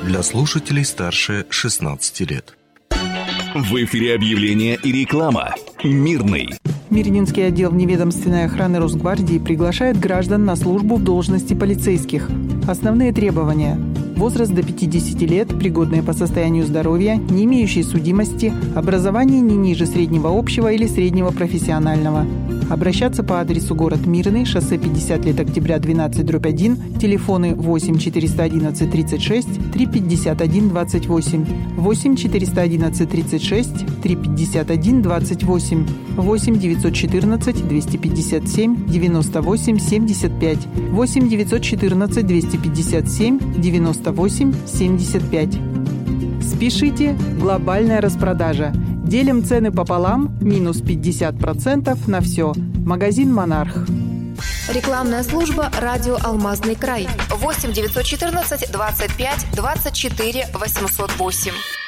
для слушателей старше 16 лет. В эфире объявления и реклама. Мирный. Мирнинский отдел вневедомственной охраны Росгвардии приглашает граждан на службу в должности полицейских. Основные требования: возраст до 50 лет, пригодные по состоянию здоровья, не имеющие судимости, образование не ниже среднего общего или среднего профессионального. Обращаться по адресу город Мирный, шоссе 50 лет октября 12/1, телефоны 8 411 36 351 28, 8 411 36 351 28, 8 914 257 98 75, 8 914 257 98 75. Спешите, глобальная распродажа. Делим цены пополам, минус 50% на все. Магазин «Монарх». Рекламная служба «Радио Алмазный край». 8 914 25 24 808.